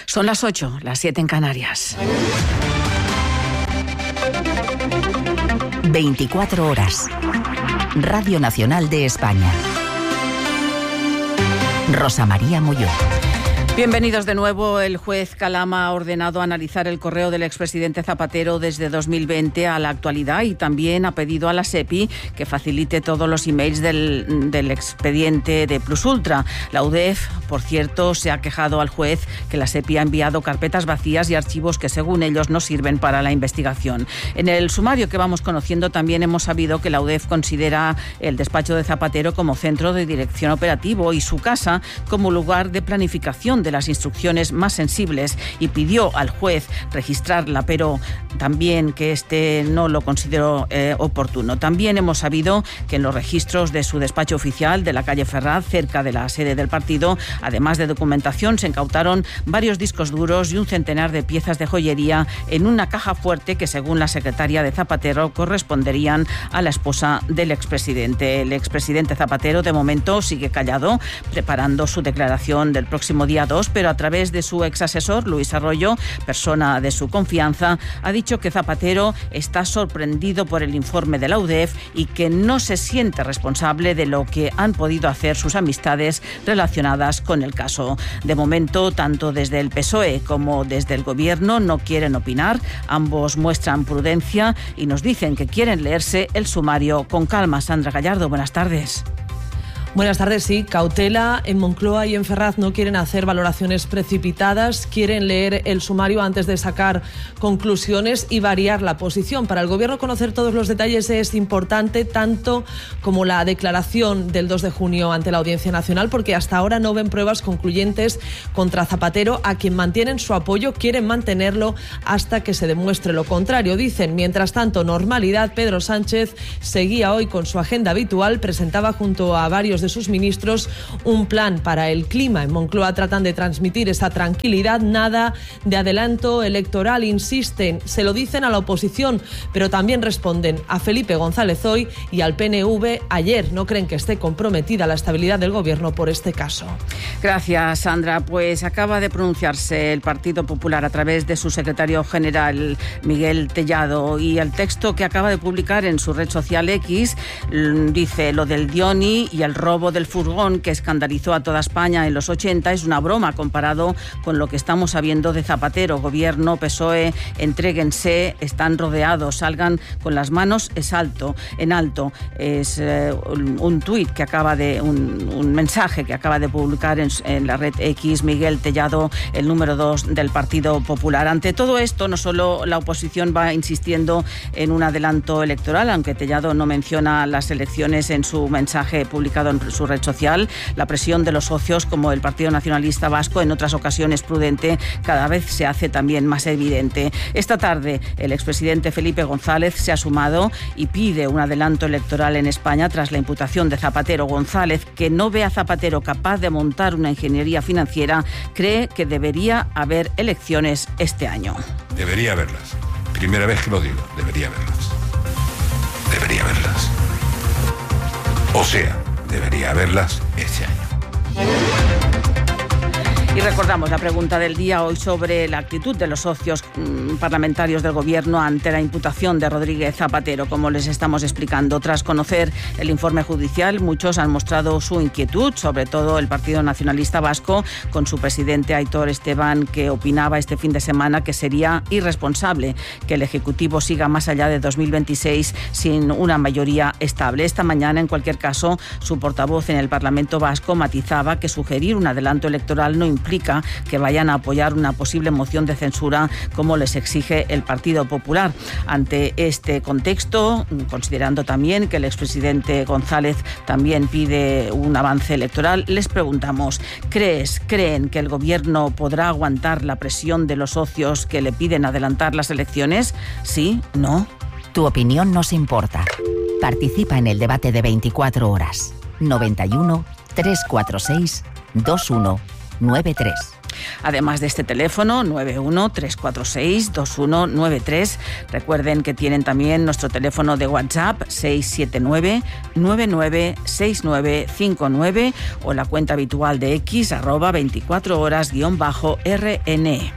Son las 8, las 7 en Canarias. 24 horas. Radio Nacional de España. Rosa María Molló. Bienvenidos de nuevo. El juez Calama ha ordenado analizar el correo del expresidente Zapatero desde 2020 a la actualidad y también ha pedido a la SEPI que facilite todos los emails del expediente de Plus Ultra. La UDEF, por cierto, se ha quejado al juez que la SEPI ha enviado carpetas vacías y archivos que según ellos no sirven para la investigación. En el sumario que vamos conociendo también hemos sabido que la UDEF considera el despacho de Zapatero como centro de dirección operativo y su casa como lugar de planificación de las instrucciones más sensibles y pidió al juez registrarla, pero también que este no lo consideró oportuno. También hemos sabido que en los registros de su despacho oficial de la calle Ferraz, cerca de la sede del partido, además de documentación, se incautaron varios discos duros y un centenar de piezas de joyería en una caja fuerte que, según la secretaria de Zapatero, corresponderían a la esposa del expresidente. El expresidente Zapatero, de momento, sigue callado, preparando su declaración del próximo día 2, pero a través de su exasesor, Luis Arroyo, persona de su confianza, ha dicho que Zapatero está sorprendido por el informe de la UDEF y que no se siente responsable de lo que han podido hacer sus amistades relacionadas con el caso. De momento, tanto desde el PSOE como desde el Gobierno no quieren opinar. Ambos muestran prudencia y nos dicen que quieren leerse el sumario con calma. Sandra Gallardo, buenas tardes. Buenas tardes, sí. Cautela. En Moncloa y en Ferraz no quieren hacer valoraciones precipitadas, quieren leer el sumario antes de sacar conclusiones y variar la posición. Para el Gobierno conocer todos los detalles es importante, tanto como la declaración del 2 de junio ante la Audiencia Nacional, porque hasta ahora no ven pruebas concluyentes contra Zapatero, a quien mantienen su apoyo, quieren mantenerlo hasta que se demuestre lo contrario. Dicen, mientras tanto, normalidad. Pedro Sánchez seguía hoy con su agenda habitual, presentaba junto a varios de sus ministros un plan para el clima. En Moncloa tratan de transmitir esa tranquilidad, nada de adelanto electoral, insisten, se lo dicen a la oposición, pero también responden a Felipe González hoy y al PNV ayer. No creen que esté comprometida la estabilidad del Gobierno por este caso. Gracias, Sandra. Pues acaba de pronunciarse el Partido Popular a través de su secretario general, Miguel Tellado, y el texto que acaba de publicar en su red social X dice: lo del Dioni y el robo del furgón que escandalizó a toda España en los 80 es una broma comparado con lo que estamos sabiendo de Zapatero. Gobierno, PSOE, entréguense, están rodeados, salgan con las manos en alto. Es un tuit que acaba de, un mensaje que acaba de publicar en la red X Miguel Tellado, el número 2 del Partido Popular. Ante todo esto, no solo la oposición va insistiendo en un adelanto electoral, aunque Tellado no menciona las elecciones en su mensaje publicado en su red social, la presión de los socios como el Partido Nacionalista Vasco, en otras ocasiones prudente, cada vez se hace también más evidente. Esta tarde el expresidente Felipe González se ha sumado y pide un adelanto electoral en España tras la imputación de Zapatero. González, que no ve a Zapatero capaz de montar una ingeniería financiera, cree que debería haber elecciones este año. Debería haberlas. Primera vez que lo digo, debería haberlas. Debería haberlas. O sea, debería haberlas este año. Y recordamos la pregunta del día hoy sobre la actitud de los socios parlamentarios del Gobierno ante la imputación de Rodríguez Zapatero. Como les estamos explicando, tras conocer el informe judicial, muchos han mostrado su inquietud, sobre todo el Partido Nacionalista Vasco, con su presidente Aitor Esteban, que opinaba este fin de semana que sería irresponsable que el Ejecutivo siga más allá de 2026 sin una mayoría estable. Esta mañana, en cualquier caso, su portavoz en el Parlamento Vasco matizaba que sugerir un adelanto electoral no implica que vayan a apoyar una posible moción de censura como les exige el Partido Popular. Ante este contexto, considerando también que el expresidente González también pide un avance electoral, les preguntamos: ¿creen que el Gobierno podrá aguantar la presión de los socios que le piden adelantar las elecciones? ¿Sí? ¿No? Tu opinión nos importa. Participa en el debate de 24 horas. 91 346 2193. además de este teléfono 91-346-2193. Recuerden que tienen también nuestro teléfono de WhatsApp 679-996959 o la cuenta habitual de X @24horas_RN.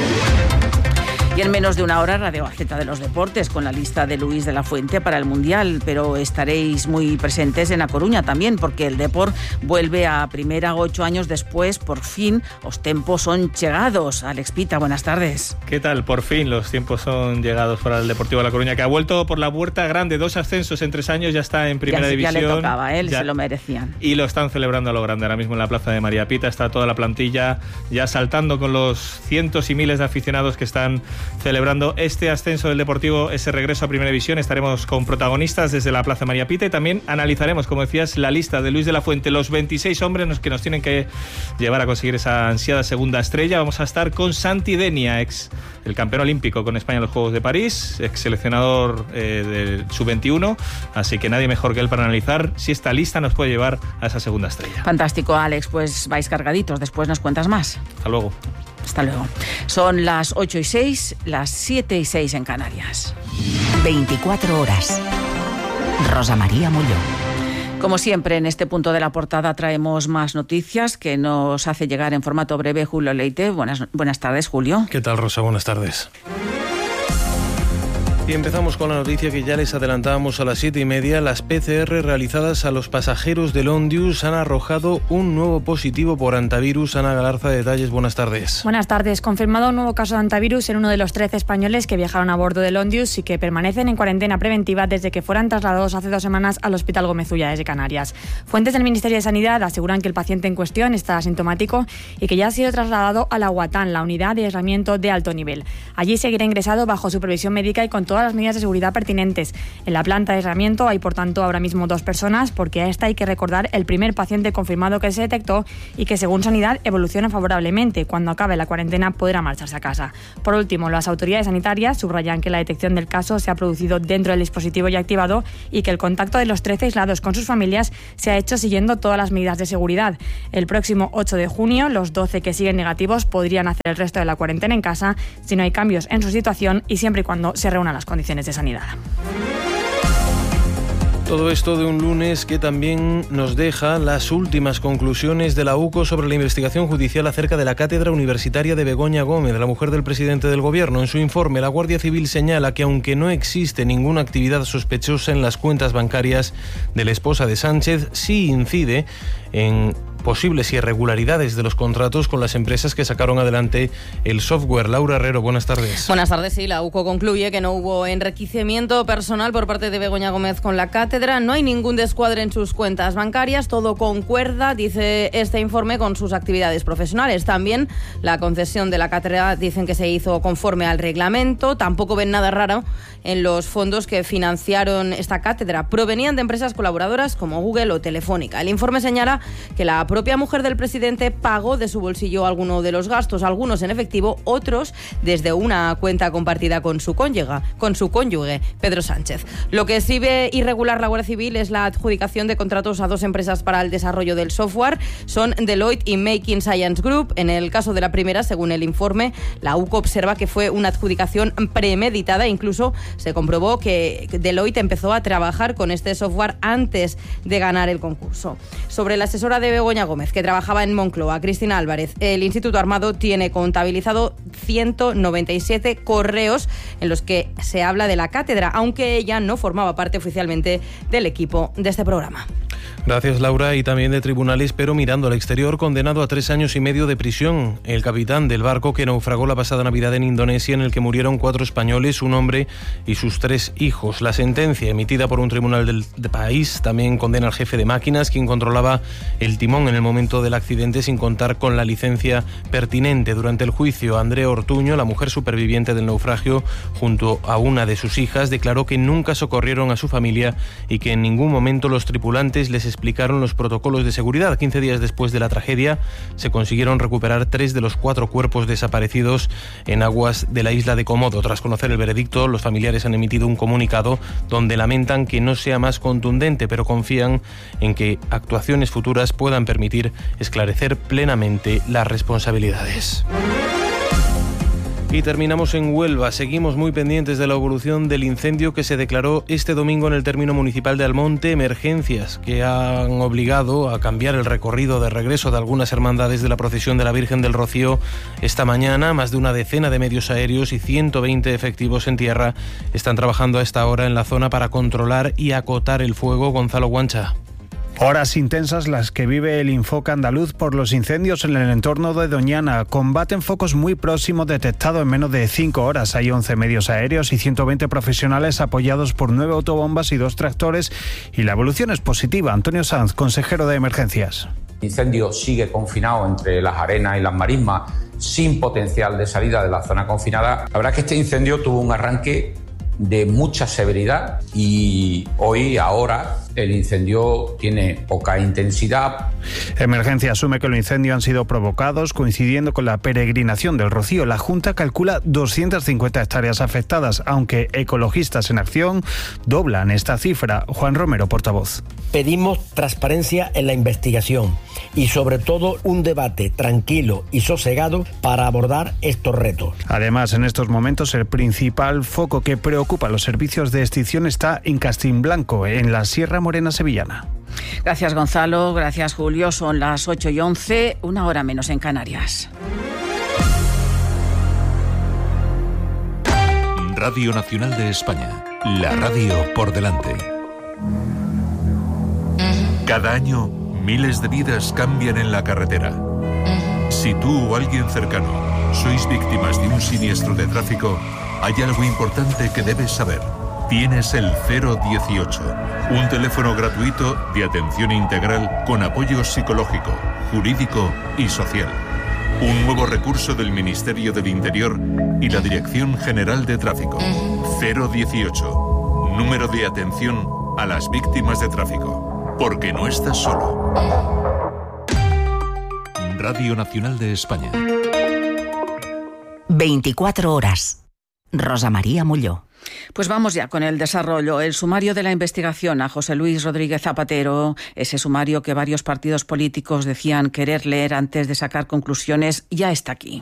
Y en menos de una hora, Radio Gaceta de los Deportes con la lista de Luis de la Fuente para el Mundial, pero estaréis muy presentes en A Coruña también, porque el Depor vuelve a primera 8 años después. Por fin, los tiempos son llegados. Alex Pita, buenas tardes. ¿Qué tal? Por fin los tiempos son llegados para el Deportivo de La Coruña, que ha vuelto por la puerta grande, 2 ascensos en 3 años, ya está en primera división. Ya le tocaba, se lo merecían. Y lo están celebrando a lo grande. Ahora mismo en la plaza de María Pita está toda la plantilla ya saltando con los cientos y miles de aficionados que están celebrando este ascenso del Deportivo, ese regreso a Primera División. Estaremos con protagonistas desde la Plaza María Pita y también analizaremos, como decías, la lista de Luis de la Fuente, los 26 hombres que nos tienen que llevar a conseguir esa ansiada segunda estrella. Vamos a estar con Santi Denia, el campeón olímpico con España en los Juegos de París, ex seleccionador del Sub-21, así que nadie mejor que él para analizar si esta lista nos puede llevar a esa segunda estrella. Fantástico, Alex, pues vais cargaditos, después nos cuentas más. Hasta luego. Hasta luego. Son las 8:06, las 7:06 en Canarias. 24 horas. Rosa María Molló. Como siempre, en este punto de la portada traemos más noticias que nos hace llegar en formato breve Julio Leite. Buenas tardes, Julio. ¿Qué tal, Rosa? Buenas tardes. Y empezamos con la noticia que ya les adelantábamos a las 7:30. Las PCR realizadas a los pasajeros del Ondius han arrojado un nuevo positivo por hantavirus. Ana Galarza, detalles, buenas tardes. Buenas tardes. Confirmado un nuevo caso de hantavirus en uno de los 13 españoles que viajaron a bordo del Ondius y que permanecen en cuarentena preventiva desde que fueran trasladados hace 2 semanas al Hospital Gómez Ulla de Canarias. Fuentes del Ministerio de Sanidad aseguran que el paciente en cuestión está asintomático y que ya ha sido trasladado a la UATAN, la unidad de aislamiento de alto nivel. Allí seguirá ingresado bajo supervisión médica y con todas las medidas de seguridad pertinentes. En la planta de aislamiento hay, por tanto, ahora mismo 2 personas, porque a esta hay que recordar el primer paciente confirmado que se detectó y que, según Sanidad, evoluciona favorablemente. Cuando acabe la cuarentena podrá marcharse a casa. Por último, las autoridades sanitarias subrayan que la detección del caso se ha producido dentro del dispositivo ya activado y que el contacto de los 13 aislados con sus familias se ha hecho siguiendo todas las medidas de seguridad. El próximo 8 de junio, los 12 que siguen negativos podrían hacer el resto de la cuarentena en casa si no hay cambios en su situación y siempre y cuando se reúnan las condiciones de sanidad. Todo esto de un lunes que también nos deja las últimas conclusiones de la UCO sobre la investigación judicial acerca de la cátedra universitaria de Begoña Gómez, la mujer del presidente del Gobierno. En su informe, la Guardia Civil señala que aunque no existe ninguna actividad sospechosa en las cuentas bancarias de la esposa de Sánchez, sí incide en posibles irregularidades de los contratos con las empresas que sacaron adelante el software. Laura Herrero, buenas tardes. Buenas tardes, sí. La UCO concluye que no hubo enriquecimiento personal por parte de Begoña Gómez con la cátedra. No hay ningún descuadre en sus cuentas bancarias. Todo concuerda, dice este informe, con sus actividades profesionales. También la concesión de la cátedra dicen que se hizo conforme al reglamento. Tampoco ven nada raro en los fondos que financiaron esta cátedra. Provenían de empresas colaboradoras como Google o Telefónica. El informe señala que la propia mujer del presidente pagó de su bolsillo alguno de los gastos, algunos en efectivo, otros desde una cuenta compartida con su cónyuge, Pedro Sánchez. Lo que sí ve irregular la Guardia Civil es la adjudicación de contratos a 2 empresas para el desarrollo del software. Son Deloitte y Making Science Group. En el caso de la primera, según el informe, la UCO observa que fue una adjudicación premeditada. Incluso se comprobó que Deloitte empezó a trabajar con este software antes de ganar el concurso. Sobre la asesora de Begoña Gómez, que trabajaba en Moncloa, Cristina Álvarez, el Instituto Armado tiene contabilizado 197 correos en los que se habla de la cátedra, aunque ella no formaba parte oficialmente del equipo de este programa. Gracias, Laura. Y también de tribunales, pero mirando al exterior, condenado a 3 años y medio de prisión el capitán del barco que naufragó la pasada Navidad en Indonesia, en el que murieron 4 españoles, un hombre y sus 3 hijos. La sentencia emitida por un tribunal del país también condena al jefe de máquinas, quien controlaba el timón en el momento del accidente sin contar con la licencia pertinente. Durante el juicio, Andrea Ortuño, la mujer superviviente del naufragio, junto a una de sus hijas, declaró que nunca socorrieron a su familia y que en ningún momento los tripulantes les les explicaron los protocolos de seguridad. 15 días después de la tragedia se consiguieron recuperar 3 de los 4 cuerpos desaparecidos en aguas de la isla de Komodo. Tras conocer el veredicto, los familiares han emitido un comunicado donde lamentan que no sea más contundente, pero confían en que actuaciones futuras puedan permitir esclarecer plenamente las responsabilidades. Y terminamos en Huelva. Seguimos muy pendientes de la evolución del incendio que se declaró este domingo en el término municipal de Almonte. Emergencias que han obligado a cambiar el recorrido de regreso de algunas hermandades de la procesión de la Virgen del Rocío esta mañana. Más de una decena de medios aéreos y 120 efectivos en tierra están trabajando a esta hora en la zona para controlar y acotar el fuego. Gonzalo Guancha. Horas intensas las que vive el Infoca andaluz por los incendios en el entorno de Doñana. Combaten focos muy próximos detectados en menos de 5 horas. Hay 11 medios aéreos y 120 profesionales apoyados por 9 autobombas y 2 tractores. Y la evolución es positiva. Antonio Sanz, consejero de Emergencias. El incendio sigue confinado entre las arenas y las marismas, sin potencial de salida de la zona confinada. La verdad es que este incendio tuvo un arranque de mucha severidad y ahora el incendio tiene poca intensidad. Emergencia asume que los incendios han sido provocados coincidiendo con la peregrinación del Rocío. La Junta calcula 250 hectáreas afectadas, aunque ecologistas en acción doblan esta cifra. Juan Romero, portavoz. Pedimos transparencia en la investigación y sobre todo un debate tranquilo y sosegado para abordar estos retos. Además, en estos momentos el principal foco que preocupa a los servicios de extinción está en Castilblanco, en la Sierra Morena sevillana. Gracias, Gonzalo. Gracias, Julio. Son las 8:11, 1 hora menos en Canarias. Radio Nacional de España. La radio por delante. Cada año, miles de vidas cambian en la carretera. Si tú o alguien cercano sois víctimas de un siniestro de tráfico, hay algo importante que debes saber. Tienes el 018, un teléfono gratuito de atención integral con apoyo psicológico, jurídico y social. Un nuevo recurso del Ministerio del Interior y la Dirección General de Tráfico. 018, número de atención a las víctimas de tráfico. Porque no estás solo. Radio Nacional de España. 24 horas. Rosa María Molló. Pues vamos ya con el desarrollo. El sumario de la investigación a José Luis Rodríguez Zapatero, ese sumario que varios partidos políticos decían querer leer antes de sacar conclusiones, ya está aquí.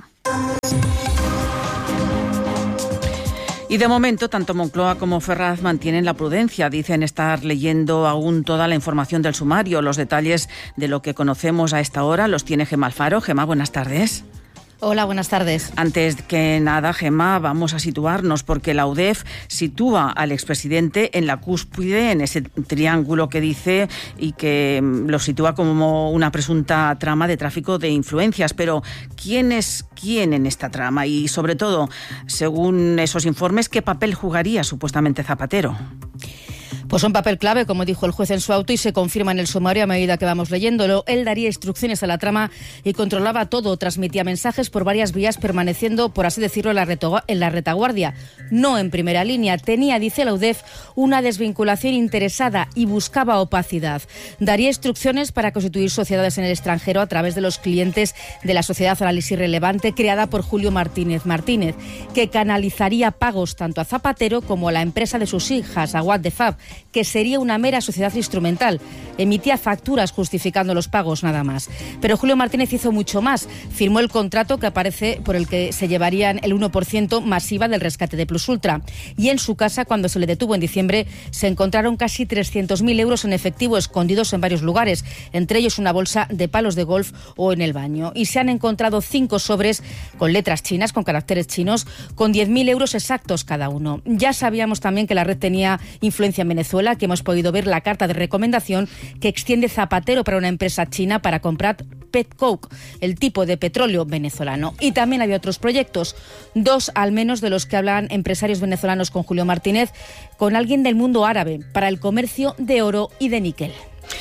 Y de momento, tanto Moncloa como Ferraz mantienen la prudencia. Dicen estar leyendo aún toda la información del sumario. Los detalles de lo que conocemos a esta hora los tiene Gemma Alfaro. Gemma, buenas tardes. Hola, buenas tardes. Antes que nada, Gemma, vamos a situarnos porque la UDEF sitúa al expresidente en la cúspide, en ese triángulo que dice y que lo sitúa como una presunta trama de tráfico de influencias. Pero, ¿quién es quién en esta trama? Y, sobre todo, según esos informes, ¿qué papel jugaría supuestamente Zapatero? Pues un papel clave, como dijo el juez en su auto, y se confirma en el sumario a medida que vamos leyéndolo. Él daría instrucciones a la trama y controlaba todo, transmitía mensajes por varias vías, permaneciendo, por así decirlo, en la retaguardia, no en primera línea. Tenía, dice la UDEF, una desvinculación interesada y buscaba opacidad. Daría instrucciones para constituir sociedades en el extranjero a través de los clientes de la Sociedad Análisis Relevante, creada por Julio Martínez, que canalizaría pagos tanto a Zapatero como a la empresa de sus hijas, a What the Fab, que sería una mera sociedad instrumental. Emitía facturas justificando los pagos, nada más. Pero Julio Martínez hizo mucho más. Firmó el contrato que aparece por el que se llevarían el 1% masiva del rescate de Plus Ultra. Y en su casa, cuando se le detuvo en diciembre, se encontraron casi 300.000 euros en efectivo escondidos en varios lugares, entre ellos una bolsa de palos de golf o en el baño. Y se han encontrado 5 sobres con letras chinas, con caracteres chinos, con 10.000 euros exactos cada uno. Ya sabíamos también que la red tenía influencia en Venezuela, que hemos podido ver la carta de recomendación que extiende Zapatero para una empresa china para comprar petcoke, el tipo de petróleo venezolano. Y también había otros proyectos, 2 al menos de los que hablan empresarios venezolanos con Julio Martínez, con alguien del mundo árabe, para el comercio de oro y de níquel.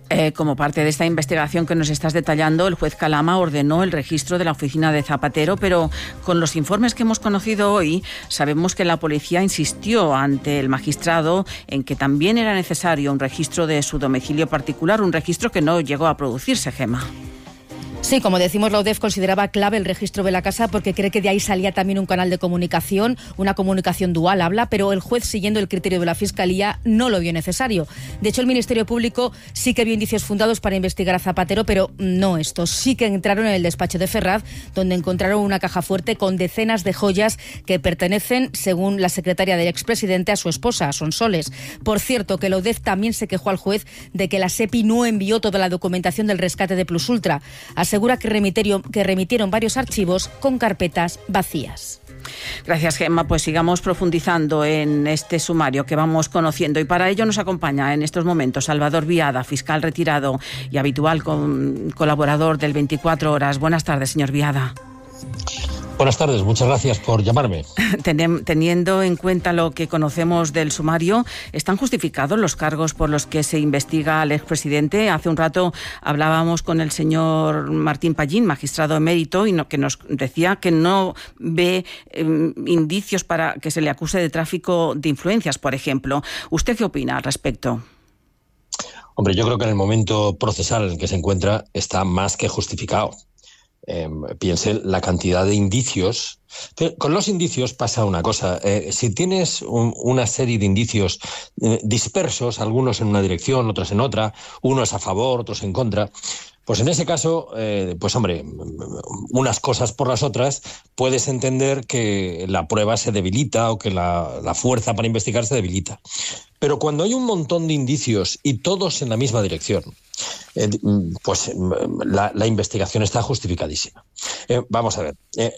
Como parte de esta investigación que nos estás detallando, el juez Calama ordenó el registro de la oficina de Zapatero, pero con los informes que hemos conocido hoy, sabemos que la policía insistió ante el magistrado en que también era necesario un registro de su domicilio particular, un registro que no llegó a producirse, Gemma. Sí, como decimos, la UDEF consideraba clave el registro de la casa porque cree que de ahí salía también un canal de comunicación, una comunicación dual, pero el juez, siguiendo el criterio de la Fiscalía, no lo vio necesario. De hecho, el Ministerio Público sí que vio indicios fundados para investigar a Zapatero, pero no estos. Sí que entraron en el despacho de Ferraz, donde encontraron una caja fuerte con decenas de joyas que pertenecen, según la secretaria del expresidente, a su esposa, a Sonsoles. Por cierto, que la UDEF también se quejó al juez de que la SEPI no envió toda la documentación del rescate de Plus Ultra. Asegura que remitieron varios archivos con carpetas vacías. Gracias, Gemma. Pues sigamos profundizando en este sumario que vamos conociendo, y para ello nos acompaña en estos momentos Salvador Viada, fiscal retirado y habitual colaborador del 24 Horas. Buenas tardes, señor Viada. Buenas tardes, muchas gracias por llamarme. Teniendo en cuenta lo que conocemos del sumario, ¿están justificados los cargos por los que se investiga al expresidente? Hace un rato hablábamos con el señor Martín Pallín, magistrado emérito, y que nos decía que no ve indicios para que se le acuse de tráfico de influencias, por ejemplo. ¿Usted qué opina al respecto? Hombre, yo creo que en el momento procesal en el que se encuentra está más que justificado. Piense la cantidad de indicios. Pero con los indicios pasa una cosa. Si tienes una serie de indicios dispersos, algunos en una dirección, otros en otra, unos a favor, otros en contra, pues en ese caso, pues hombre, unas cosas por las otras, puedes entender que la prueba se debilita o que la fuerza para investigar se debilita. Pero cuando hay un montón de indicios y todos en la misma dirección, pues la investigación está justificadísima. Vamos a ver,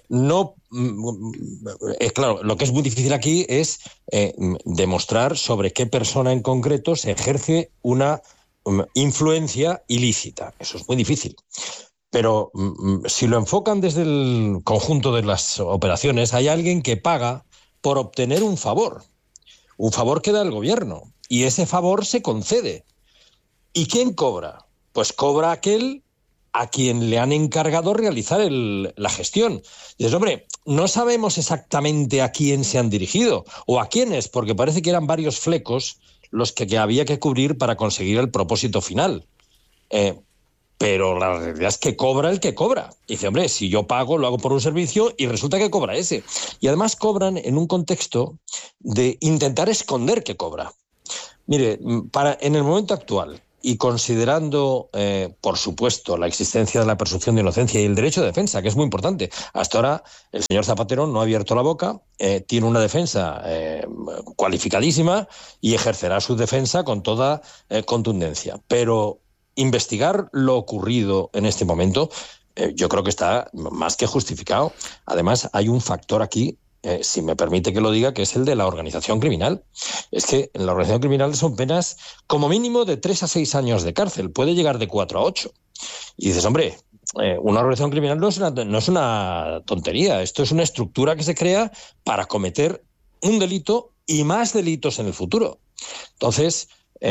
claro, lo que es muy difícil aquí es demostrar sobre qué persona en concreto se ejerce una influencia ilícita. Eso es muy difícil. Pero si lo enfocan desde el conjunto de las operaciones, hay alguien que paga por obtener un favor que da el gobierno, y ese favor se concede. ¿Y quién cobra? Pues cobra aquel a quien le han encargado realizar la gestión. Y dices, hombre, no sabemos exactamente a quién se han dirigido o a quiénes, porque parece que eran varios flecos los que había que cubrir para conseguir el propósito final. Pero la realidad es que cobra el que cobra. Y dice, hombre, si yo pago, lo hago por un servicio y resulta que cobra ese. Y además cobran en un contexto de intentar esconder que cobra. Mire, en el momento actual, y considerando, por supuesto, la existencia de la presunción de inocencia y el derecho de defensa, que es muy importante. Hasta ahora el señor Zapatero no ha abierto la boca, tiene una defensa cualificadísima y ejercerá su defensa con toda contundencia. Pero investigar lo ocurrido en este momento, yo creo que está más que justificado. Además, hay un factor aquí, si me permite que lo diga, que es el de la organización criminal. Es que en la organización criminal son penas como mínimo de 3 a 6 años de cárcel, puede llegar de 4 a 8. Y dices, hombre, una organización criminal no es una tontería, esto es una estructura que se crea para cometer un delito y más delitos en el futuro. Entonces,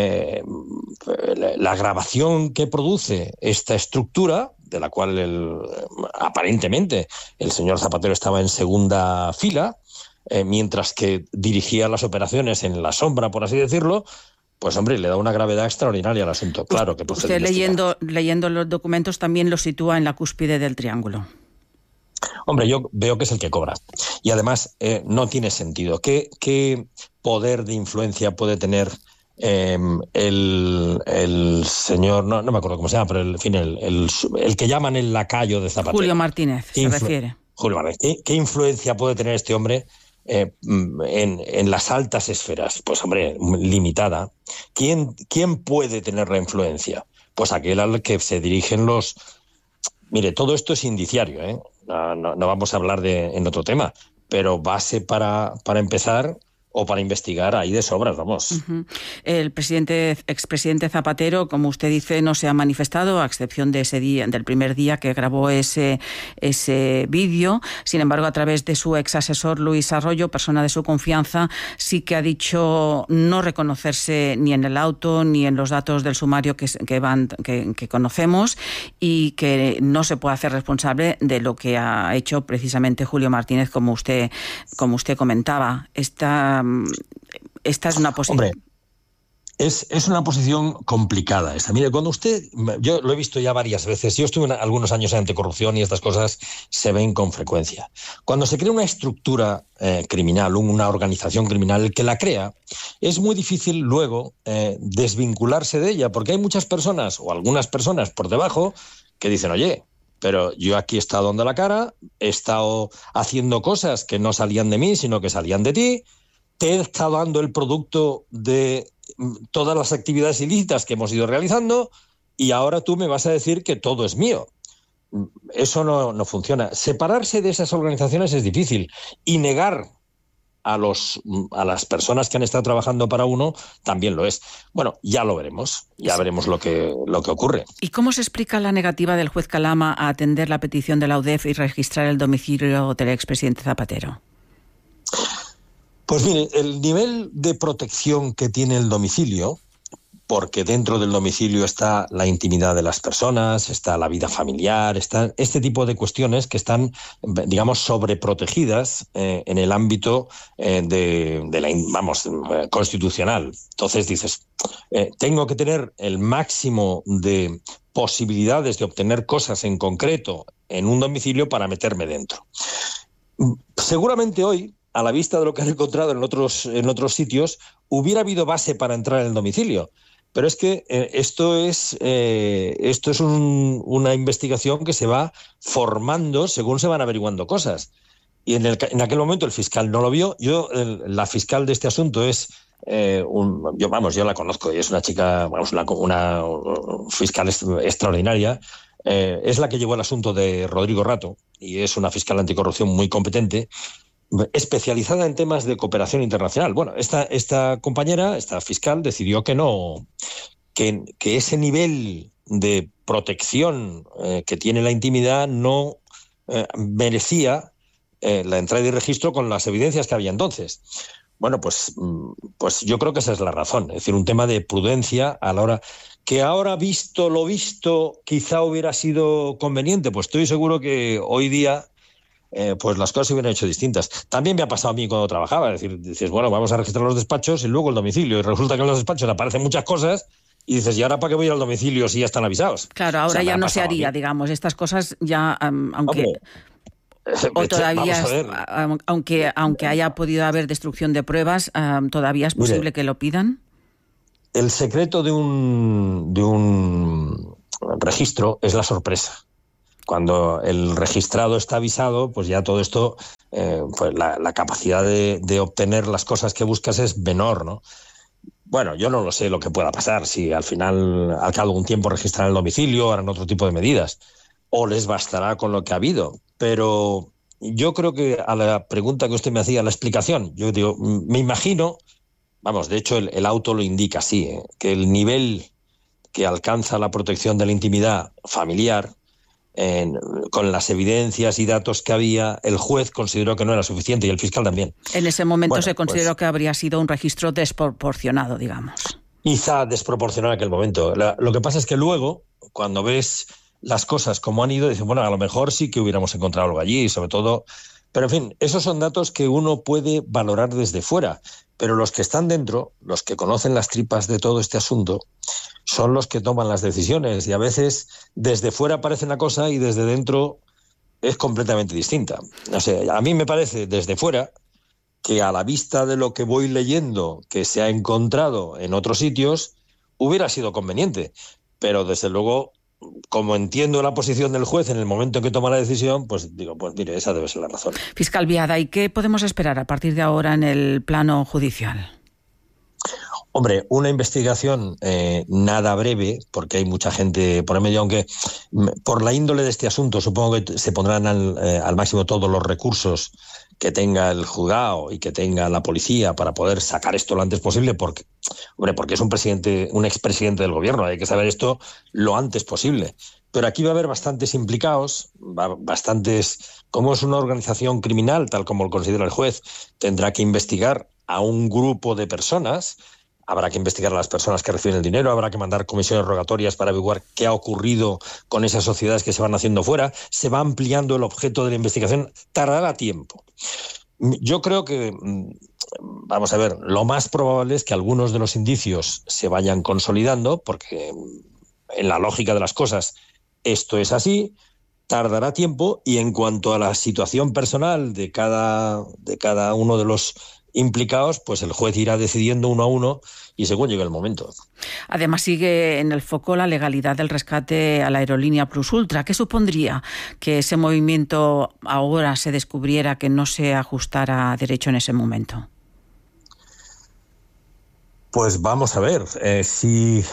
la agravación que produce esta estructura, de la cual aparentemente el señor Zapatero estaba en segunda fila, mientras que dirigía las operaciones en la sombra, por así decirlo, pues hombre, le da una gravedad extraordinaria al asunto. Claro que procede. Usted leyendo los documentos también lo sitúa en la cúspide del triángulo. Hombre, yo veo que es el que cobra. Y además no tiene sentido. ¿Qué poder de influencia puede tener el señor, no me acuerdo cómo se llama, pero en fin, el que llaman el lacayo de Zapatero? Julio Martínez, se refiere. Julio Martínez. ¿Qué influencia puede tener este hombre en las altas esferas? Pues hombre, limitada. ¿Quién puede tener la influencia? Pues aquel al que se dirigen los... Mire, todo esto es indiciario, ¿eh? No vamos a hablar en otro tema, pero base para empezar... o para investigar hay de sobras, vamos. El expresidente Zapatero, como usted dice, no se ha manifestado, a excepción de ese día, del primer día que grabó ese vídeo. Sin embargo, a través de su ex asesor Luis Arroyo, persona de su confianza, sí que ha dicho no reconocerse ni en el auto ni en los datos del sumario que conocemos, y que no se puede hacer responsable de lo que ha hecho precisamente Julio Martínez, como usted comentaba. Esta es una posición. Hombre, es una posición complicada esta. Mire, cuando yo lo he visto ya varias veces, yo estuve algunos años en anticorrupción y estas cosas se ven con frecuencia. Cuando se crea una estructura criminal, una organización criminal, el que la crea, es muy difícil luego desvincularse de ella, porque hay muchas personas o algunas personas por debajo que dicen, oye, pero yo aquí he estado dando la cara, he estado haciendo cosas que no salían de mí, sino que salían de ti, te he estado dando el producto de todas las actividades ilícitas que hemos ido realizando y ahora tú me vas a decir que todo es mío. Eso no funciona. Separarse de esas organizaciones es difícil y negar a las personas que han estado trabajando para uno también lo es. Bueno, ya lo veremos, veremos lo que ocurre. ¿Y cómo se explica la negativa del juez Calama a atender la petición de la UDEF y registrar el domicilio del expresidente Zapatero? Pues mire, el nivel de protección que tiene el domicilio, porque dentro del domicilio está la intimidad de las personas, está la vida familiar, está este tipo de cuestiones que están, digamos, sobreprotegidas en el ámbito constitucional. Entonces dices, tengo que tener el máximo de posibilidades de obtener cosas en concreto en un domicilio para meterme dentro. Seguramente hoy, a la vista de lo que han encontrado en otros sitios, hubiera habido base para entrar en el domicilio. Pero es que esto es una investigación que se va formando según se van averiguando cosas. Y en aquel momento el fiscal no lo vio. La fiscal de este asunto es yo la conozco y es una chica, una fiscal extraordinaria. Es la que llevó el asunto de Rodrigo Rato y es una fiscal anticorrupción muy competente, especializada en temas de cooperación internacional. Bueno, esta compañera, esta fiscal, decidió que ese nivel de protección que tiene la intimidad no merecía la entrada y registro con las evidencias que había entonces. Bueno, pues yo creo que esa es la razón. Es decir, un tema de prudencia a la hora que ahora visto lo visto quizá hubiera sido conveniente. Pues estoy seguro que hoy día pues las cosas se hubieran hecho distintas. También me ha pasado a mí cuando trabajaba, es decir, dices, bueno, vamos a registrar los despachos y luego el domicilio, y resulta que en los despachos aparecen muchas cosas y dices, ¿y ahora para qué voy al domicilio si ya están avisados? Claro, ahora ya no se haría, digamos, estas cosas ya, aunque... O todavía, aunque haya podido haber destrucción de pruebas, ¿todavía es posible que lo pidan? El secreto de un registro es la sorpresa. Cuando el registrado está avisado, pues ya todo esto, pues la capacidad de obtener las cosas que buscas es menor, ¿no? Bueno, yo no lo sé lo que pueda pasar, si al final, al cabo de un tiempo registran el domicilio, harán otro tipo de medidas, o les bastará con lo que ha habido. Pero yo creo que a la pregunta que usted me hacía, la explicación, yo digo, me imagino, de hecho el auto lo indica así, que el nivel que alcanza la protección de la intimidad familiar, con las evidencias y datos que había, el juez consideró que no era suficiente y el fiscal también. En ese momento se consideró que habría sido un registro desproporcionado, digamos. Quizá desproporcionado en aquel momento. Lo que pasa es que luego, cuando ves las cosas como han ido, dices, bueno, a lo mejor sí que hubiéramos encontrado algo allí, sobre todo... Pero en fin, esos son datos que uno puede valorar desde fuera, pero los que están dentro, los que conocen las tripas de todo este asunto, son los que toman las decisiones, y a veces desde fuera parece una cosa y desde dentro es completamente distinta. O sea, a mí me parece desde fuera que a la vista de lo que voy leyendo que se ha encontrado en otros sitios, hubiera sido conveniente, pero desde luego, como entiendo la posición del juez en el momento en que toma la decisión, pues digo, pues mire, esa debe ser la razón. Fiscal Biada, ¿y qué podemos esperar a partir de ahora en el plano judicial? Hombre, una investigación nada breve, porque hay mucha gente por el medio, aunque por la índole de este asunto supongo que se pondrán al máximo todos los recursos que tenga el juzgado y que tenga la policía para poder sacar esto lo antes posible, porque es un expresidente del gobierno, hay que saber esto lo antes posible. Pero aquí va a haber bastantes implicados, como es una organización criminal, tal como lo considera el juez, tendrá que investigar a un grupo de personas. Habrá que investigar a las personas que reciben el dinero, habrá que mandar comisiones rogatorias para averiguar qué ha ocurrido con esas sociedades que se van haciendo fuera. Se va ampliando el objeto de la investigación, tardará tiempo. Yo creo que, vamos a ver, lo más probable es que algunos de los indicios se vayan consolidando, porque en la lógica de las cosas esto es así, tardará tiempo, y en cuanto a la situación personal de cada uno de los implicados, pues el juez irá decidiendo uno a uno y según llegue el momento. Además sigue en el foco la legalidad del rescate a la aerolínea Plus Ultra. ¿Qué supondría que ese movimiento ahora se descubriera que no se ajustara a derecho en ese momento? Pues vamos a ver, si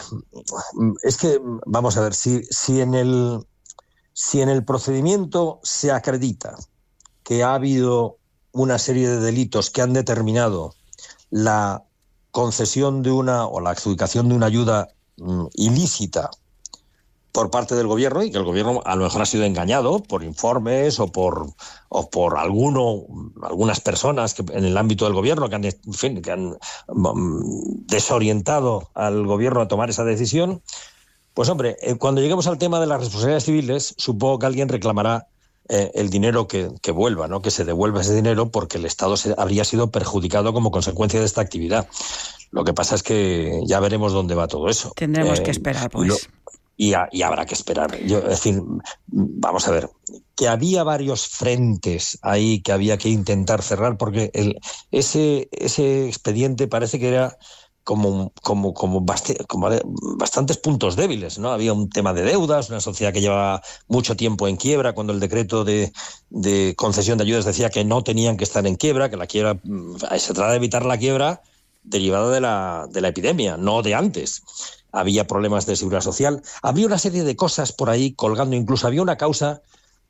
en el procedimiento se acredita que ha habido una serie de delitos que han determinado la concesión de una o la adjudicación de una ayuda ilícita por parte del gobierno, y que el gobierno a lo mejor ha sido engañado por informes o por algunas personas que en el ámbito del gobierno que han desorientado al gobierno a tomar esa decisión, pues hombre, cuando lleguemos al tema de las responsabilidades civiles, supongo que alguien reclamará el dinero que vuelva, ¿no? Que se devuelva ese dinero, porque el Estado habría sido perjudicado como consecuencia de esta actividad. Lo que pasa es que ya veremos dónde va todo eso. Tendremos que esperar, pues. Y habrá que esperar. Es decir, vamos a ver, que había varios frentes ahí que había que intentar cerrar, porque ese expediente parece que era como bastantes puntos débiles, ¿no? Había un tema de deudas, una sociedad que llevaba mucho tiempo en quiebra, cuando el decreto de concesión de ayudas decía que no tenían que estar en quiebra, que la quiebra, se trata de evitar la quiebra derivada de la epidemia, no de antes. Había problemas de seguridad social, había una serie de cosas por ahí colgando, incluso había una causa,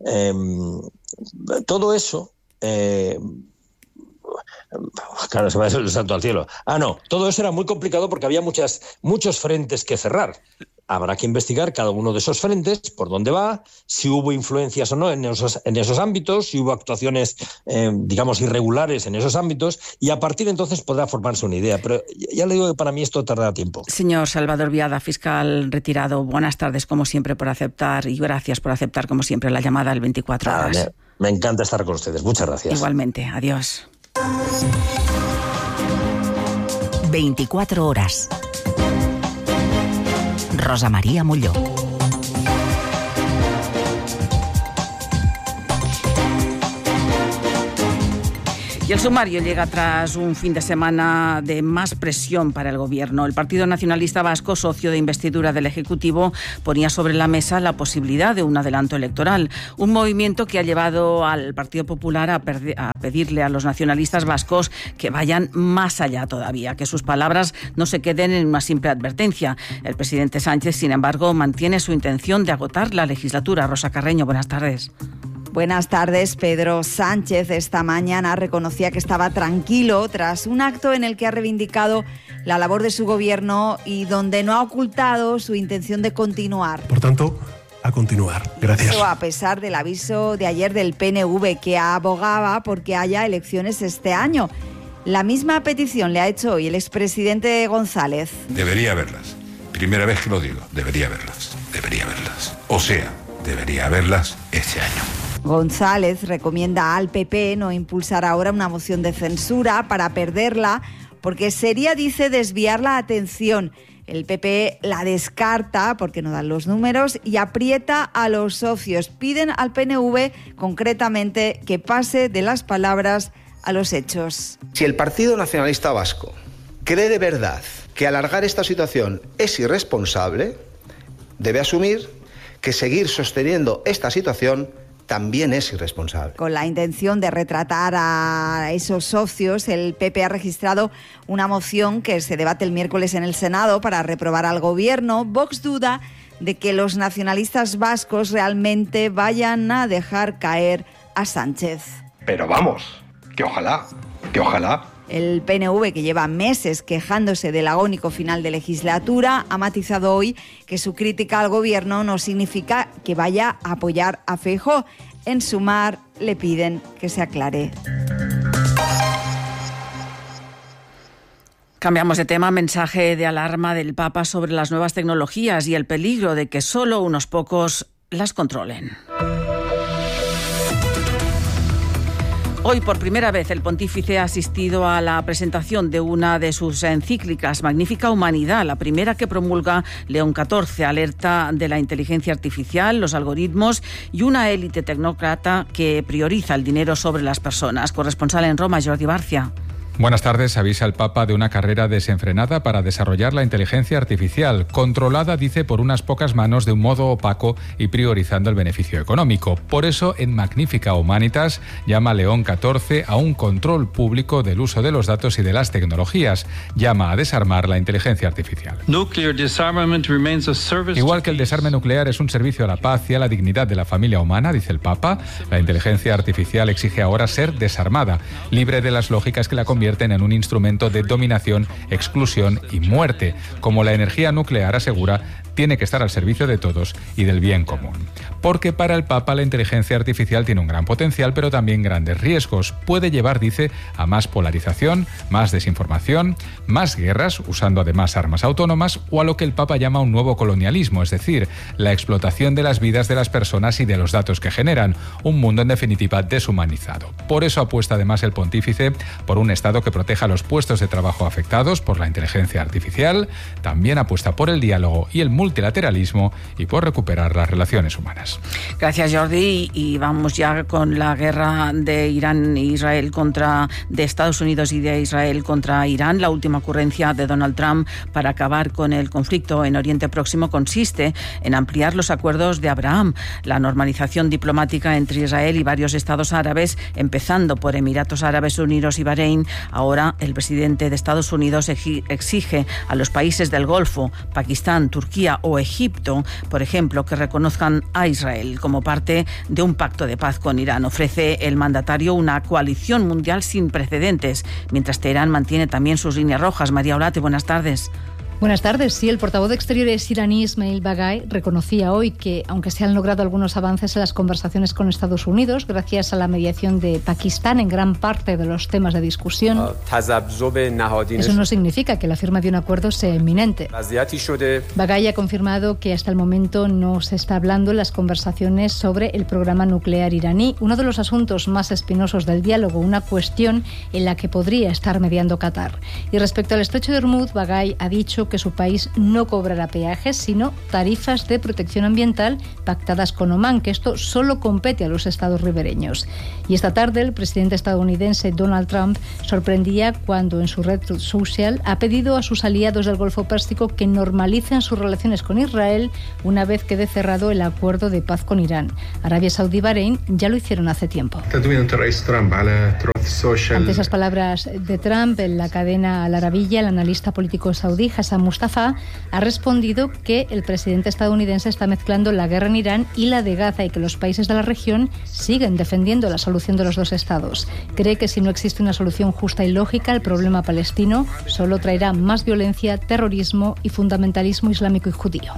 todo eso. Claro, se va el santo al cielo. Todo eso era muy complicado porque había muchos frentes que cerrar. Habrá que investigar cada uno de esos frentes, por dónde va, si hubo influencias o no en esos ámbitos, si hubo actuaciones, digamos, irregulares en esos ámbitos, y a partir de entonces podrá formarse una idea. Pero ya le digo que para mí esto tardará tiempo. Señor Salvador Biada, fiscal retirado, buenas tardes como siempre por aceptar, y gracias por aceptar como siempre la llamada al 24 horas. Me encanta estar con ustedes. Muchas gracias. Igualmente. Adiós. 24 horas. Rosa María Molló. Y el sumario llega tras un fin de semana de más presión para el Gobierno. El Partido Nacionalista Vasco, socio de investidura del Ejecutivo, ponía sobre la mesa la posibilidad de un adelanto electoral. Un movimiento que ha llevado al Partido Popular a pedirle a los nacionalistas vascos que vayan más allá todavía, que sus palabras no se queden en una simple advertencia. El presidente Sánchez, sin embargo, mantiene su intención de agotar la legislatura. Rosa Carreño, buenas tardes. Buenas tardes. Pedro Sánchez esta mañana reconocía que estaba tranquilo tras un acto en el que ha reivindicado la labor de su gobierno y donde no ha ocultado su intención de continuar. Por tanto, a continuar. Gracias. Eso a pesar del aviso de ayer del PNV, que abogaba porque haya elecciones este año. La misma petición le ha hecho hoy el expresidente González. Debería haberlas. Primera vez que lo digo. Debería haberlas. Debería haberlas. O sea, debería haberlas este año. González recomienda al PP no impulsar ahora una moción de censura para perderla, porque sería, dice, desviar la atención. El PP la descarta porque no dan los números y aprieta a los socios. Piden al PNV, concretamente, que pase de las palabras a los hechos. Si el Partido Nacionalista Vasco cree de verdad que alargar esta situación es irresponsable, debe asumir que seguir sosteniendo esta situación también es irresponsable. Con la intención de retratar a esos socios, el PP ha registrado una moción que se debate el miércoles en el Senado para reprobar al Gobierno. Vox duda de que los nacionalistas vascos realmente vayan a dejar caer a Sánchez. Pero vamos, que ojalá. El PNV, que lleva meses quejándose del agónico final de legislatura, ha matizado hoy que su crítica al Gobierno no significa que vaya a apoyar a Feijóo. En Sumar le piden que se aclare. Cambiamos de tema. Mensaje de alarma del Papa sobre las nuevas tecnologías y el peligro de que solo unos pocos las controlen. Hoy, por primera vez, el pontífice ha asistido a la presentación de una de sus encíclicas, Magnífica Humanidad, la primera que promulga León XIV, alerta de la inteligencia artificial, los algoritmos y una élite tecnócrata que prioriza el dinero sobre las personas. Corresponsal en Roma, Jordi Barcia. Buenas tardes. Avisa el Papa de una carrera desenfrenada para desarrollar la inteligencia artificial, controlada, dice, por unas pocas manos de un modo opaco y priorizando el beneficio económico. Por eso, en Magnífica Humanitas, llama León XIV a un control público del uso de los datos y de las tecnologías. Llama a desarmar la inteligencia artificial. Igual que el desarme nuclear es un servicio a la paz y a la dignidad de la familia humana, dice el Papa, la inteligencia artificial exige ahora ser desarmada, libre de las lógicas que la convierten en un instrumento de dominación, exclusión y muerte. Como la energía nuclear, asegura, tiene que estar al servicio de todos y del bien común. Porque para el Papa la inteligencia artificial tiene un gran potencial, pero también grandes riesgos. Puede llevar, dice, a más polarización, más desinformación, más guerras, usando además armas autónomas, o a lo que el Papa llama un nuevo colonialismo, es decir, la explotación de las vidas de las personas y de los datos que generan, un mundo en definitiva deshumanizado. Por eso apuesta además el pontífice por un Estado que proteja los puestos de trabajo afectados por la inteligencia artificial, también apuesta por el diálogo y el multilateralismo y por recuperar las relaciones humanas. Gracias, Jordi. Y vamos ya con la guerra de Irán e Israel de Estados Unidos y de Israel contra Irán. La última ocurrencia de Donald Trump para acabar con el conflicto en Oriente Próximo consiste en ampliar los acuerdos de Abraham, la normalización diplomática entre Israel y varios estados árabes, empezando por Emiratos Árabes Unidos y Bahrein. Ahora el presidente de Estados Unidos exige a los países del Golfo, Pakistán, Turquía o Egipto, por ejemplo, que reconozcan a Israel como parte de un pacto de paz con Irán. Ofrece el mandatario una coalición mundial sin precedentes, mientras Teherán mantiene también sus líneas rojas. María Olate, buenas tardes. Buenas tardes. Sí, el portavoz de Exteriores iraní Ismail Baghai reconocía hoy que, aunque se han logrado algunos avances en las conversaciones con Estados Unidos, gracias a la mediación de Pakistán en gran parte de los temas de discusión, eso no significa que la firma de un acuerdo sea inminente. Baghai ha confirmado que hasta el momento no se está hablando en las conversaciones sobre el programa nuclear iraní, uno de los asuntos más espinosos del diálogo, una cuestión en la que podría estar mediando Qatar. Y respecto al estrecho de Hormuz, Baghai ha dicho que su país no cobrará peajes, sino tarifas de protección ambiental pactadas con Omán, que esto solo compete a los estados ribereños. Y esta tarde el presidente estadounidense Donald Trump sorprendía cuando en su red social ha pedido a sus aliados del Golfo Pérsico que normalicen sus relaciones con Israel una vez quede cerrado el acuerdo de paz con Irán. Arabia Saudí y Bahrein ya lo hicieron hace tiempo. Ante esas palabras de Trump, en la cadena Al Arabiyya, el analista político saudí Hassan Mustafa ha respondido que el presidente estadounidense está mezclando la guerra en Irán y la de Gaza y que los países de la región siguen defendiendo la solución de los dos estados. Cree que si no existe una solución justa y lógica al problema palestino, solo traerá más violencia, terrorismo y fundamentalismo islámico y judío.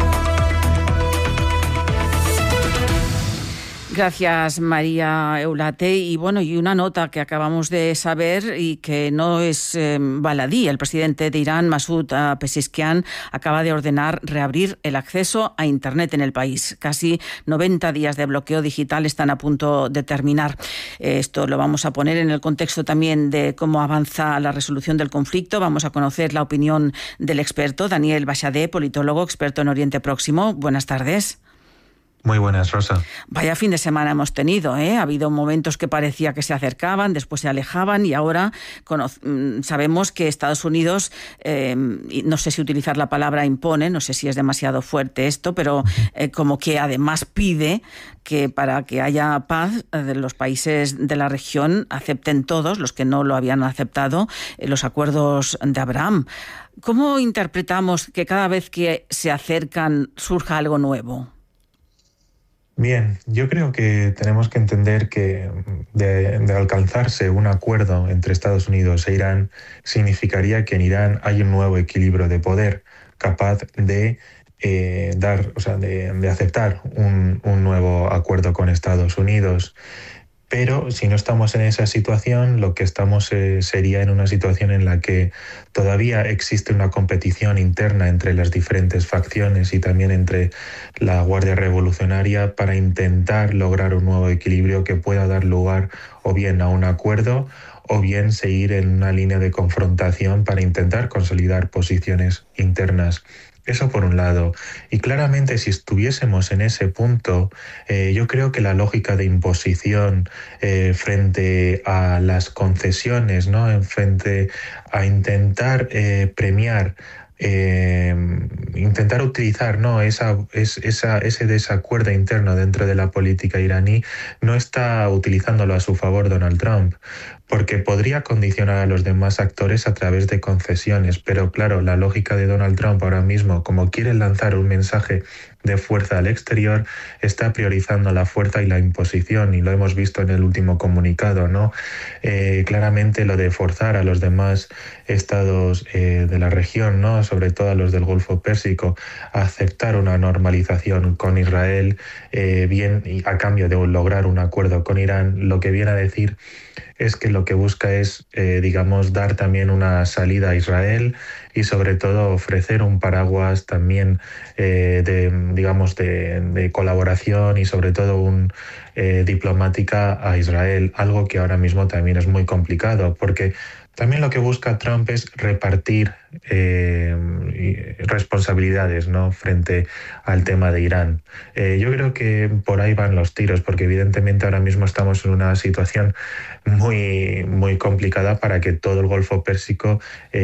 Gracias, María Eulate. Y bueno, y una nota que acabamos de saber y que no es baladí. El presidente de Irán, Masoud Pezeshkian, acaba de ordenar reabrir el acceso a Internet en el país. Casi 90 días de bloqueo digital están a punto de terminar. Esto lo vamos a poner en el contexto también de cómo avanza la resolución del conflicto. Vamos a conocer la opinión del experto, Daniel Bachadé, politólogo, experto en Oriente Próximo. Buenas tardes. Muy buenas, Rosa. Vaya fin de semana hemos tenido, ¿eh? Ha habido momentos que parecía que se acercaban, después se alejaban y ahora sabemos que Estados Unidos, no sé si utilizar la palabra impone, no sé si es demasiado fuerte esto, pero como que además pide que para que haya paz, los países de la región acepten todos, los que no lo habían aceptado, los acuerdos de Abraham. ¿Cómo interpretamos que cada vez que se acercan surja algo nuevo? Bien, yo creo que tenemos que entender que de alcanzarse un acuerdo entre Estados Unidos e Irán significaría que en Irán hay un nuevo equilibrio de poder capaz de de aceptar un nuevo acuerdo con Estados Unidos. Pero si no estamos en esa situación, lo que estamos sería en una situación en la que todavía existe una competición interna entre las diferentes facciones y también entre la Guardia Revolucionaria para intentar lograr un nuevo equilibrio que pueda dar lugar o bien a un acuerdo o bien seguir en una línea de confrontación para intentar consolidar posiciones internas. Eso por un lado. Y claramente si estuviésemos en ese punto, yo creo que la lógica de imposición frente a las concesiones, ¿no? Frente a intentar premiar, intentar utilizar, ¿no? ese desacuerdo interno dentro de la política iraní, no está utilizándolo a su favor Donald Trump, porque podría condicionar a los demás actores a través de concesiones. Pero claro, la lógica de Donald Trump ahora mismo, como quiere lanzar un mensaje de fuerza al exterior, está priorizando la fuerza y la imposición, y lo hemos visto en el último comunicado, ¿no? Claramente lo de forzar a los demás estados de la región, ¿no? Sobre todo a los del Golfo Pérsico, a aceptar una normalización con Israel, bien, y a cambio de lograr un acuerdo con Irán, lo que viene a decir es que lo que busca es, dar también una salida a Israel y sobre todo ofrecer un paraguas también de colaboración y sobre todo diplomática a Israel, algo que ahora mismo también es muy complicado, porque también lo que busca Trump es repartir responsabilidades, ¿no? Frente al tema de Irán. Yo creo que por ahí van los tiros, porque evidentemente ahora mismo estamos en una situación muy, muy complicada para que todo el Golfo Pérsico,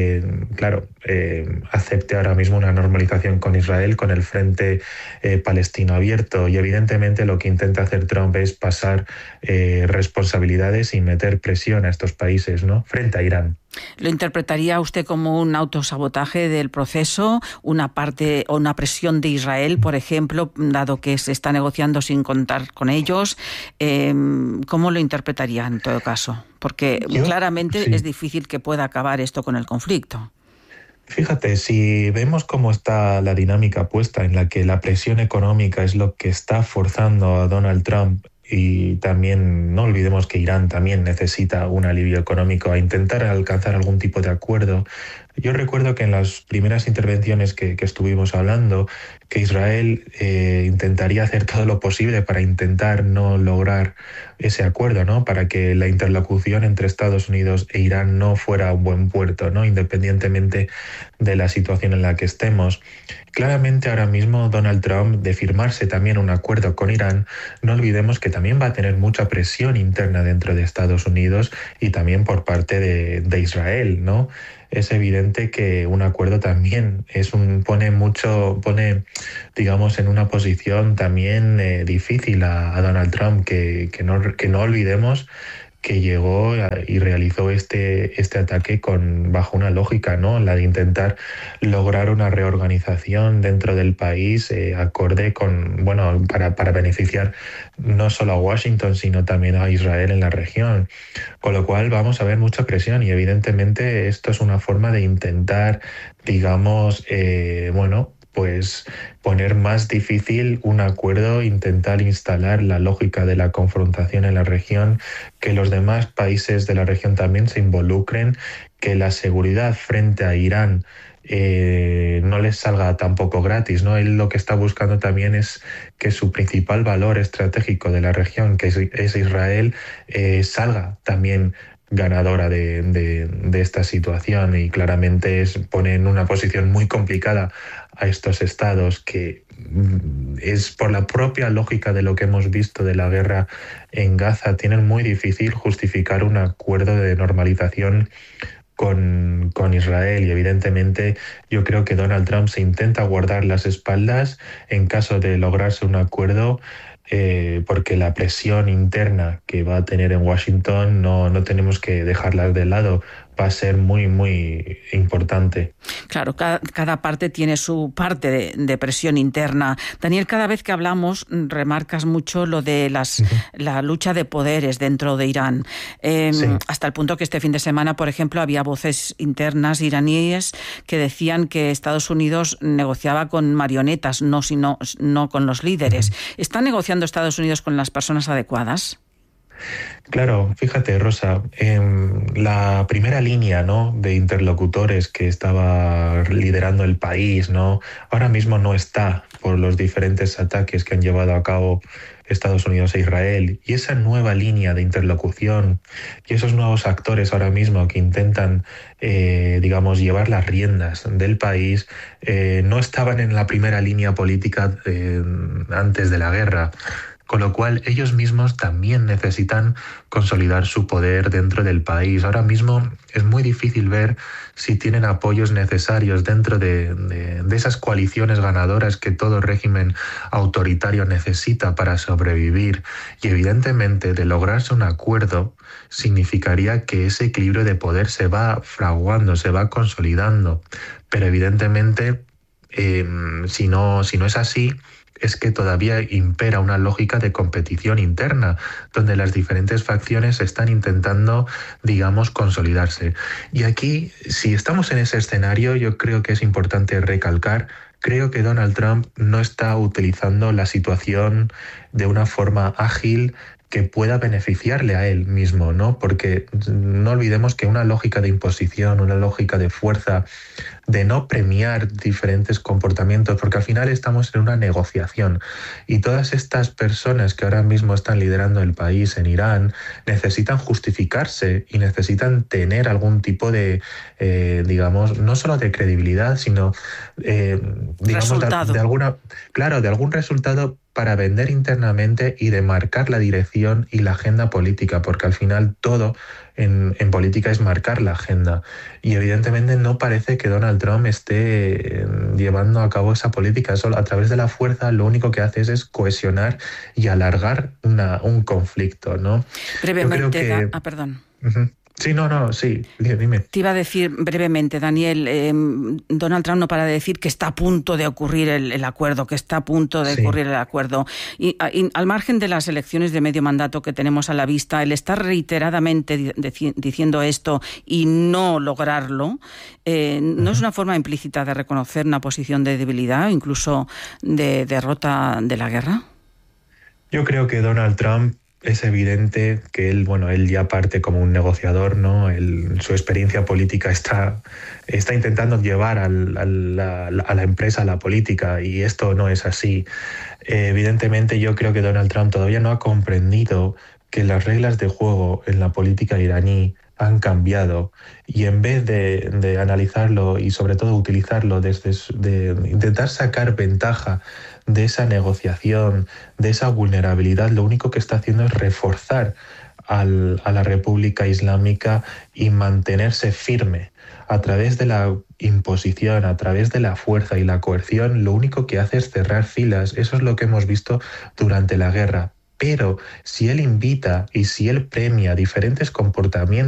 acepte ahora mismo una normalización con Israel, con el frente palestino abierto. Y evidentemente lo que intenta hacer Trump es pasar responsabilidades y meter presión a estos países, ¿no? Frente a Irán. ¿Lo interpretaría usted como un autosabotaje del proceso, una parte o una presión de Israel, por ejemplo, dado que se está negociando sin contar con ellos? ¿Cómo lo interpretaría en todo caso? Porque claramente es difícil que pueda acabar esto con el conflicto. Fíjate, si vemos cómo está la dinámica puesta en la que la presión económica es lo que está forzando a Donald Trump, y también no olvidemos que Irán también necesita un alivio económico, a intentar alcanzar algún tipo de acuerdo. Yo recuerdo que en las primeras intervenciones que estuvimos hablando, que Israel intentaría hacer todo lo posible para intentar no lograr ese acuerdo, ¿no? Para que la interlocución entre Estados Unidos e Irán no fuera un buen puerto, ¿no? Independientemente de la situación en la que estemos. Claramente ahora mismo Donald Trump, de firmarse también un acuerdo con Irán, no olvidemos que también va a tener mucha presión interna dentro de Estados Unidos y también por parte de Israel, ¿no? Es evidente que un acuerdo también pone en una posición también difícil a Donald Trump, que no olvidemos que llegó y realizó este ataque bajo una lógica, ¿no? La de intentar lograr una reorganización dentro del país acorde para beneficiar no solo a Washington, sino también a Israel en la región. Con lo cual vamos a ver mucha presión y evidentemente esto es una forma de intentar, poner más difícil un acuerdo, intentar instalar la lógica de la confrontación en la región, que los demás países de la región también se involucren, que la seguridad frente a Irán no les salga tampoco gratis, ¿no? Él lo que está buscando también es que su principal valor estratégico de la región, que es Israel, salga también ganadora de esta situación, y claramente pone en una posición muy complicada a estos estados, que es por la propia lógica de lo que hemos visto de la guerra en Gaza, tienen muy difícil justificar un acuerdo de normalización con Israel, y evidentemente yo creo que Donald Trump se intenta guardar las espaldas en caso de lograrse un acuerdo, porque la presión interna que va a tener en Washington no tenemos que dejarla de lado, va a ser muy, muy importante. Claro, cada parte tiene su parte de presión interna. Daniel, cada vez que hablamos remarcas mucho lo de la lucha de poderes dentro de Irán. Sí. Hasta el punto que este fin de semana, por ejemplo, había voces internas iraníes que decían que Estados Unidos negociaba con marionetas, no con los líderes. ¿Está negociando Estados Unidos con las personas adecuadas? Claro, fíjate, Rosa, la primera línea, ¿no?, de interlocutores que estaba liderando el país, ¿no?, ahora mismo no está, por los diferentes ataques que han llevado a cabo Estados Unidos e Israel. Y esa nueva línea de interlocución y esos nuevos actores ahora mismo que intentan, digamos, llevar las riendas del país, no estaban en la primera línea política antes de la guerra. Con lo cual ellos mismos también necesitan consolidar su poder dentro del país. Ahora mismo es muy difícil ver si tienen apoyos necesarios dentro de esas coaliciones ganadoras que todo régimen autoritario necesita para sobrevivir. Y evidentemente, de lograrse un acuerdo, significaría que ese equilibrio de poder se va fraguando, se va consolidando. Pero evidentemente, si no es así, es que todavía impera una lógica de competición interna, donde las diferentes facciones están intentando, digamos, consolidarse. Y aquí, si estamos en ese escenario, yo creo que es importante recalcar, creo que Donald Trump no está utilizando la situación de una forma ágil que pueda beneficiarle a él mismo, ¿no? Porque no olvidemos que una lógica de imposición, una lógica de fuerza, de no premiar diferentes comportamientos, porque al final estamos en una negociación y todas estas personas que ahora mismo están liderando el país en Irán necesitan justificarse y necesitan tener algún tipo de, digamos, no solo de credibilidad, sino, digamos, de algún resultado para vender internamente y de marcar la dirección y la agenda política, porque al final todo en política es marcar la agenda. Y evidentemente no parece que Donald Trump esté llevando a cabo esa política. Solo a través de la fuerza lo único que hace es cohesionar y alargar un conflicto, ¿no? Brevemente, perdón. Sí, sí, dime. Te iba a decir brevemente, Daniel, Donald Trump no para de decir que está a punto de ocurrir el acuerdo, que está a punto de ocurrir el acuerdo. Y al margen de las elecciones de medio mandato que tenemos a la vista, el estar reiteradamente diciendo esto y no lograrlo, ¿no es una forma implícita de reconocer una posición de debilidad, incluso de derrota de la guerra? Yo creo que Donald Trump, es evidente que él ya parte como un negociador, ¿no? Su experiencia política está intentando llevar a la empresa a la política, y esto no es así. Evidentemente yo creo que Donald Trump todavía no ha comprendido que las reglas de juego en la política iraní han cambiado, y en vez de analizarlo y sobre todo utilizarlo de intentar sacar ventaja de esa negociación, de esa vulnerabilidad, lo único que está haciendo es reforzar a la República Islámica y mantenerse firme. A través de la imposición, a través de la fuerza y la coerción, lo único que hace es cerrar filas. Eso es lo que hemos visto durante la guerra. Pero si él invita y si él premia diferentes comportamientos